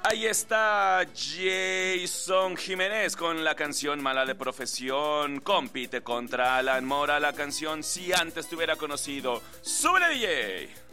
Ahí está Jason Jiménez con la canción Mala de Profesión. Compite contra Alan Mora, la canción Si Antes Te Hubiera Conocido. ¡Súbele, DJ!